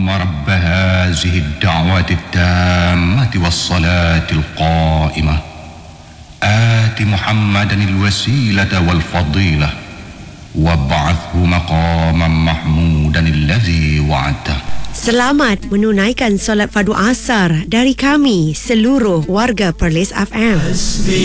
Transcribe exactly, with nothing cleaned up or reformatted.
رب هذه الدعوة التامة والصلاة القائمة آت محمدا الوسيلة والفضيلة وابعثه مقاما محمودا الذي وعدته. Selamat menunaikan solat fardu asar dari kami seluruh warga Perlis F M.